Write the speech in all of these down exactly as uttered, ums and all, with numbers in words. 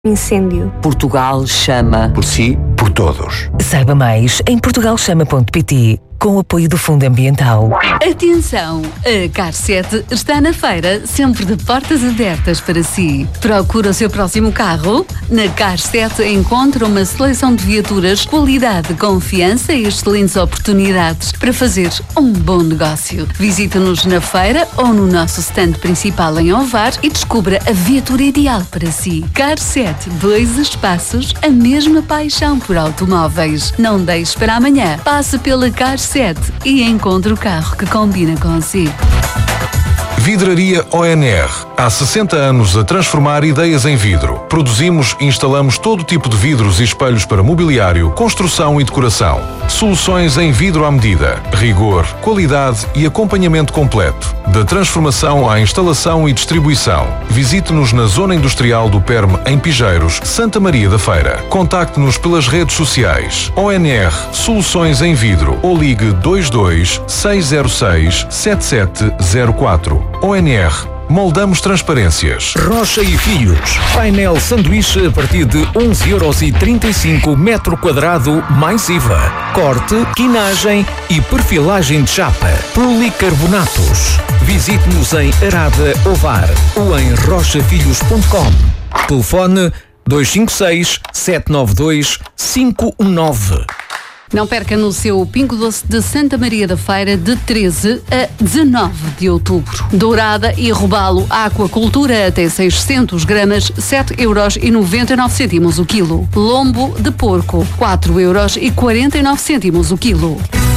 Incêndio. Portugal chama. Por si, por todos. Saiba mais em portugal chama ponto pt, com o apoio do Fundo Ambiental. Atenção! A Car sete está na feira, sempre de portas abertas para si. Procura o seu próximo carro? Na Car sete encontra uma seleção de viaturas, qualidade, confiança e excelentes oportunidades para fazer um bom negócio. Visite-nos na feira ou no nosso stand principal em Ovar e descubra a viatura ideal para si. Car sete, dois espaços, a mesma paixão por automóveis. Não deixe para amanhã. Passe pela Car sete e encontre o carro que combina consigo. Vidraria O N R. Há sessenta anos a transformar ideias em vidro. Produzimos e instalamos todo tipo de vidros e espelhos para mobiliário, construção e decoração. Soluções em vidro à medida, rigor, qualidade e acompanhamento completo. Da transformação à instalação e distribuição. Visite-nos na Zona Industrial do Perme, em Pijeiros, Santa Maria da Feira. Contacte-nos pelas redes sociais. O N R Soluções em Vidro ou ligue dois dois seis zero seis sete sete zero quatro. O N R. Moldamos transparências. Rocha e Filhos. Painel sanduíche a partir de onze euros e trinta e cinco metro quadrado mais I V A. Corte, quinagem e perfilagem de chapa. Policarbonatos. Visite-nos em Arada Ovar ou em rocha filhos ponto com. Telefone dois cinco seis sete nove dois cinco um nove. Não perca no seu Pingo Doce de Santa Maria da Feira de treze a dezanove de outubro. Dourada e robalo aquacultura até seiscentos gramas, sete euros e noventa e nove cêntimos o quilo. Lombo de porco, quatro euros e quarenta e nove cêntimos o quilo.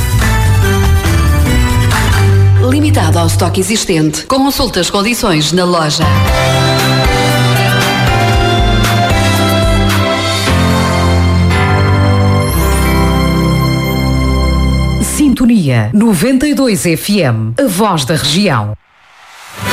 Limitado ao estoque existente. Consulte as condições na loja. Sintonia noventa e dois F M, a voz da região.